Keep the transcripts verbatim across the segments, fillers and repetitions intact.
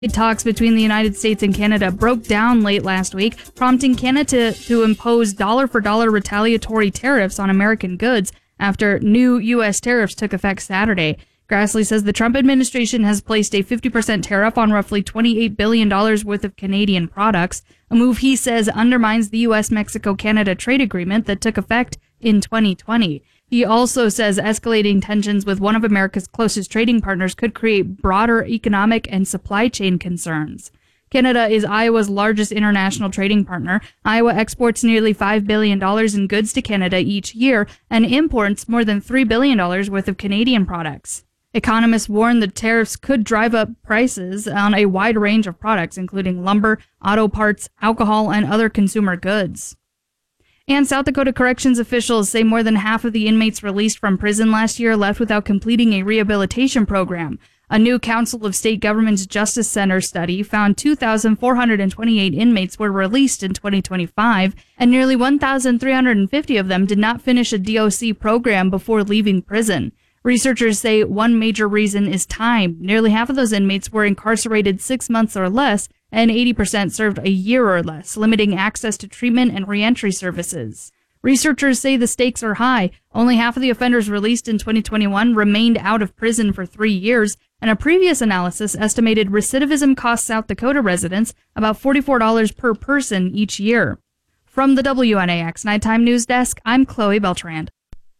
Talks between the United States and Canada broke down late last week, prompting Canada to, to impose dollar-for-dollar retaliatory tariffs on American goods after new U S tariffs took effect Saturday. Grassley says the Trump administration has placed a fifty percent tariff on roughly twenty-eight billion dollars worth of Canadian products, a move he says undermines the U S Mexico Canada trade agreement that took effect in twenty twenty. He also says escalating tensions with one of America's closest trading partners could create broader economic and supply chain concerns. Canada is Iowa's largest international trading partner. Iowa exports nearly five billion dollars in goods to Canada each year and imports more than three billion dollars worth of Canadian products. Economists warn the tariffs could drive up prices on a wide range of products, including lumber, auto parts, alcohol, and other consumer goods. And South Dakota corrections officials say more than half of the inmates released from prison last year left without completing a rehabilitation program. A new Council of State Governments Justice Center study found two thousand four hundred twenty-eight inmates were released in twenty twenty-five, and nearly one thousand three hundred fifty of them did not finish a D O C program before leaving prison. Researchers say one major reason is time. Nearly half of those inmates were incarcerated six months or less, and eighty percent served a year or less, limiting access to treatment and reentry services. Researchers say the stakes are high. Only half of the offenders released in twenty twenty-one remained out of prison for three years, and a previous analysis estimated recidivism costs South Dakota residents about forty-four dollars per person each year. From the W N A X Nighttime News Desk, I'm Chloe Beltran.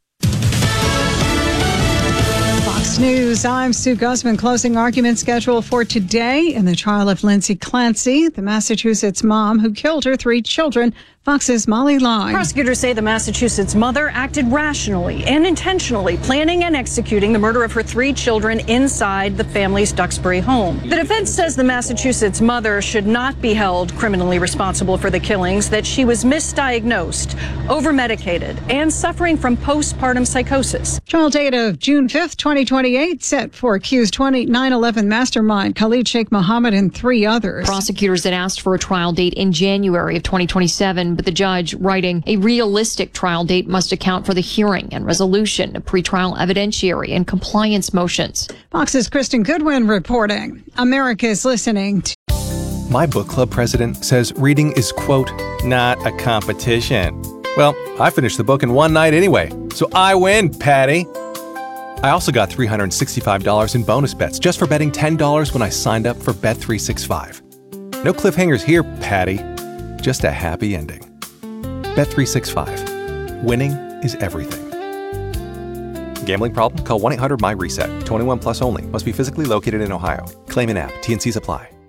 Fox News, I'm Sue Guzman. Closing argument scheduled for today in the trial of Lindsay Clancy, the Massachusetts mom who killed her three children. Fox's Molly Lai. Prosecutors say the Massachusetts mother acted rationally and intentionally, planning and executing the murder of her three children inside the family's Duxbury home. The defense says the Massachusetts mother should not be held criminally responsible for the killings, that she was misdiagnosed, over-medicated, and suffering from postpartum psychosis. Trial date of June fifth, twenty twenty-eight, set for accused nine eleven mastermind Khalid Sheikh Mohammed and three others. Prosecutors had asked for a trial date in January of twenty twenty-seven, but the judge writing a realistic trial date must account for the hearing and resolution of pretrial evidentiary and compliance motions. Fox's Kristen Goodwin reporting. America is listening to. My book club president says reading is, quote, not a competition. Well, I finished the book in one night anyway, so I win, Patty. I also got three hundred sixty-five dollars in bonus bets just for betting ten dollars when I signed up for Bet three sixty-five. No cliffhangers here, Patty. Just a happy ending. Bet three sixty-five. Winning is everything. Gambling problem? Call one eight hundred M Y RESET. twenty-one plus only. Must be physically located in Ohio. Claim in app. T and Cs apply.